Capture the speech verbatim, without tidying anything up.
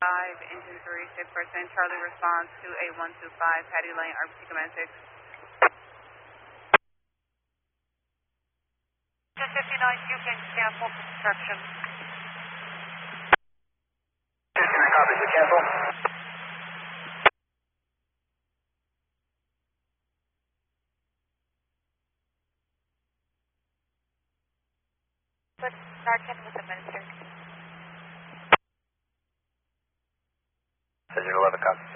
five, engine three, shift person. Charlie responds to A one two five, Patty Lane, R P C Command six. two fifty-nine, you can cancel construction. two three, copy, we cancel. Put Narcan with administered. zero eleven, copy.